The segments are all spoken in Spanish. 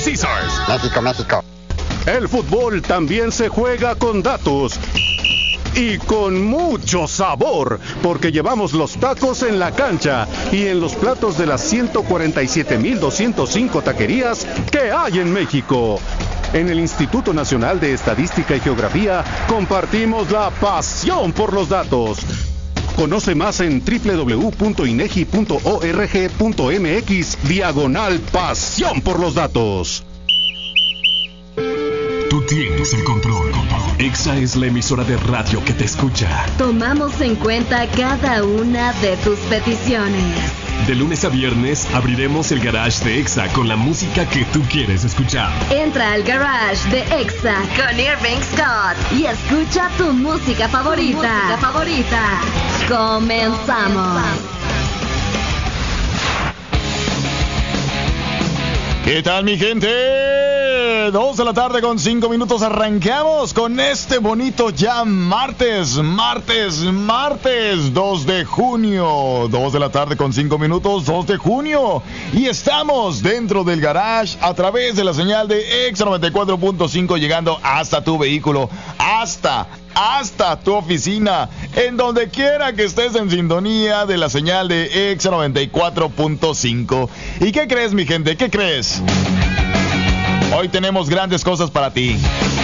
Caesars. México, México. El fútbol también se juega con datos. Y con mucho sabor, porque llevamos los tacos en la cancha y en los platos de las 147,205 taquerías que hay en México. En el Instituto Nacional de Estadística y Geografía compartimos la pasión por los datos. Conoce más en www.inegi.org.mx/pasión por los datos. Tú tienes el control. Exa es la emisora de radio que te escucha. Tomamos en cuenta cada una de tus peticiones. De lunes a viernes abriremos el garage de Exa con la música que tú quieres escuchar. Entra al garage de Exa con Irving Scott y escucha tu música favorita. Comenzamos. ¿Qué tal, mi gente? 2 de la tarde con 5 minutos. Arrancamos con este bonito ya martes 2 de junio. 2 de la tarde con 5 minutos, 2 de junio. Y estamos dentro del garage a través de la señal de Exa 94.5, llegando hasta tu vehículo, hasta tu oficina, en donde quiera que estés en sintonía de la señal de Exa 94.5. ¿Y qué crees, mi gente? ¿Qué crees? Hoy tenemos grandes cosas para ti.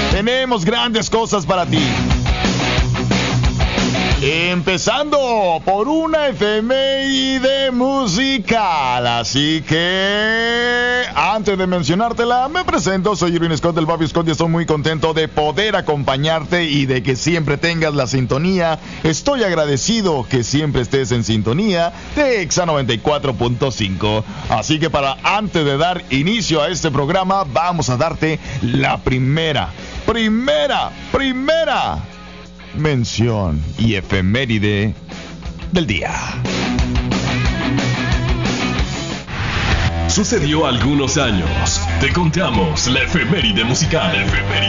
Empezando por una efeméride musical. Así que, antes de mencionártela, me presento. Soy Irwin Scott del Bobby Scott y estoy muy contento de poder acompañarte y de que siempre tengas la sintonía. Estoy agradecido que siempre estés en sintonía de Exa 94.5. Así que antes de dar inicio a este programa, vamos a darte la primera mención y efeméride del día. Sucedió algunos años. Te contamos la efeméride musical.